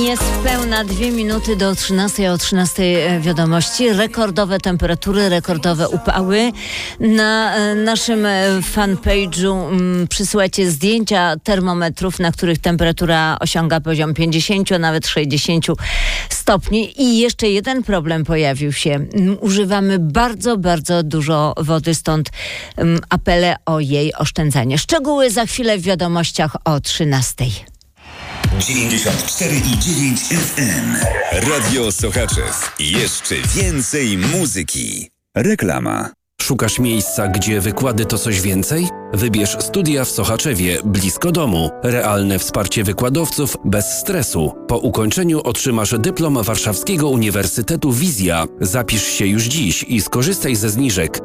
Niespełna 2 minuty do 13, o 13 wiadomości. Rekordowe temperatury, rekordowe upały. Na naszym fanpage'u przysyłajcie zdjęcia termometrów, na których temperatura osiąga poziom 50, a nawet 60 stopni. I jeszcze jeden problem pojawił się. Używamy bardzo, bardzo dużo wody, stąd apele o jej oszczędzanie. Szczegóły za chwilę w wiadomościach o 13. 94,9 FM. Radio Sochaczew. Jeszcze więcej muzyki. Reklama. Szukasz miejsca, gdzie wykłady to coś więcej? Wybierz studia w Sochaczewie, blisko domu. Realne wsparcie wykładowców, bez stresu. Po ukończeniu otrzymasz dyplom Warszawskiego Uniwersytetu Wizja. Zapisz się już dziś i skorzystaj ze zniżek.